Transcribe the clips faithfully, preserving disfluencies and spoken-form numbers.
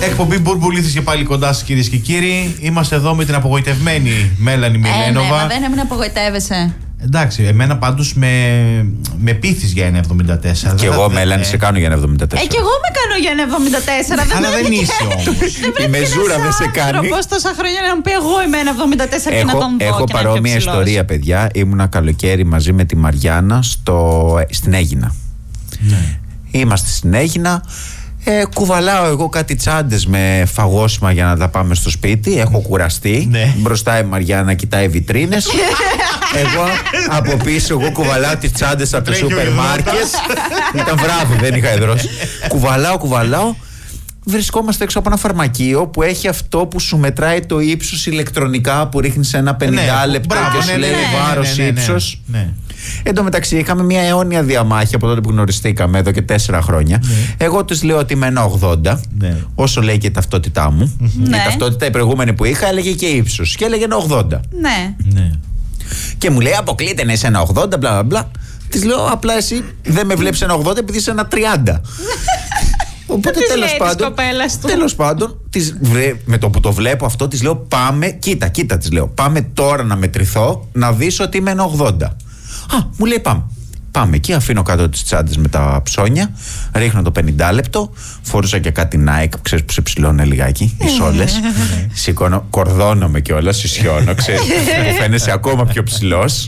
Εκπομπή Μπουρμπουλήθης και πάλι κοντά σας, κυρίες και κύριοι. Είμαστε εδώ με την απογοητευμένη Μέλανη Μιλένοβα. Ε, ναι, μα δεν έμεινε απογοητεύεσαι. Εντάξει, εμένα πάντως με, με πείθεις για ένα εβδομήντα τέσσερα. Και εγώ, Μέλανη, σε κάνω για ένα εβδομήντα τέσσερα. Ε, και εγώ με κάνω για ένα εβδομήντα τέσσερα. Αλλά δεν είσαι όμως. Η μεζούρα δεν σε κάνει. Πώς τόσα χρόνια να μου πει εγώ είμαι ένα εβδομήντα τέσσερα και να τον δω. Έχω παρόμοια ιστορία, παιδιά. Ήμουνα καλοκαίρι μαζί με τη Μαριάννα στο, στην Αίγινα. Ναι. Είμαστε στην Αίγινα. Ε, κουβαλάω εγώ κάτι τσάντες με φαγόσιμα για να τα πάμε στο σπίτι. Έχω κουραστεί. Ναι. Μπροστά η Μαριάννα κοιτάει βιτρίνες. Εγώ από πίσω, εγώ κουβαλάω τις τσάντες από το σούπερ μάρκετ. Ήταν βράδυ, δεν είχα εδρώσει. Κουβαλάω, κουβαλάω. Βρισκόμαστε έξω από ένα φαρμακείο που έχει αυτό που σου μετράει το ύψος ηλεκτρονικά, που ρίχνει σε ένα πενήντα Ναι, λεπτό μπράβο, και σου ναι, λέει ναι, ναι, βάρος, ναι, ναι, ναι, ύψος. ναι. Εν τω μεταξύ, είχαμε μια αιώνια διαμάχη από τότε που γνωριστήκαμε εδώ και τέσσερα χρόνια. Ναι. Εγώ της λέω ότι είμαι ένα ογδόντα, Ναι. όσο λέει και η ταυτότητά μου. Ναι. Η ταυτότητα η προηγούμενη που είχα έλεγε και ύψος και έλεγε ένα ογδόντα. Ναι. Ναι. Και μου λέει: αποκλείται να είσαι ένα ογδόντα, μπλα μπλα μπλα. Της λέω: απλά εσύ δεν με βλέπεις ένα ογδόντα επειδή είσαι ένα τριάντα. Οπότε της τέλος λέει πάντων, της κοπέλας του. τέλος πάντων της, βρε, με το που το βλέπω αυτό, της λέω: πάμε, κοίτα, κοίτα, της λέω: πάμε τώρα να μετρηθώ, να δεις ότι είμαι ένα ογδόντα. Α, μου λέει: πάμε. Πάμε εκεί, αφήνω κάτω τις τσάντες με τα ψώνια, ρίχνω το πενήντα λεπτό, φορούσα και κάτι Nike, ξέρεις που σε ψηλώνε λιγάκι, οι σόλες. Σηκώνω, κορδώνομαι κιόλας, ισιώνω, ξέρεις, μου φαίνεσαι ακόμα πιο ψηλός.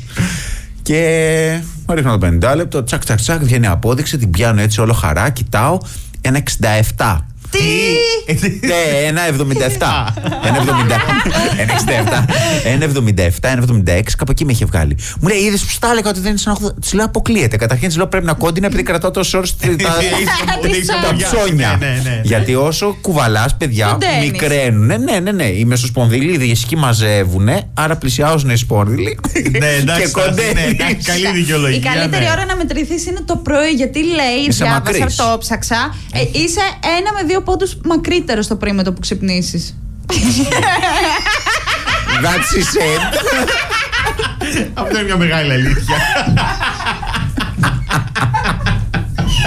Και ρίχνω το πενήντα λεπτό, τσακ τσακ τσακ, βγαίνει απόδειξη, την πιάνω έτσι όλο χαρά, κοιτάω, ένα εξήντα επτά. Τι! Ναι, ένα εβδομήντα επτά. Ένα εβδομήντα επτά. Ένα εβδομήντα επτά, ένα εβδομήντα έξι, κάπου εκεί με είχε βγάλει. Μου λέει: είδες που στα έλεγα ότι δεν είσαι ένα ογδόντα. Τη λέω: αποκλείεται. Καταρχήν τη λέω: πρέπει να κόντινα επειδή κρατάω τόσο ώρες τα ψώνια. Γιατί όσο κουβαλάς, παιδιά, μικραίνουν. Ναι, ναι, ναι. Οι μεσοσπονδύλοι, οι διαισθητικοί μαζεύουν, άρα πλησιάζουν οι σπόνδυλοι. Ναι, εντάξει. κοντένεις. Καλή δικαιολογία. Η καλύτερη ώρα να μετρηθείς είναι το πρωί, γιατί λέει, Είσαι διάβασα, μακρύς. το ψάξα, ε, είσαι ένα με δύο πόντους μακρύτερος το πρωί με το που ξυπνήσεις. That's it. Αυτό είναι μια μεγάλη αλήθεια.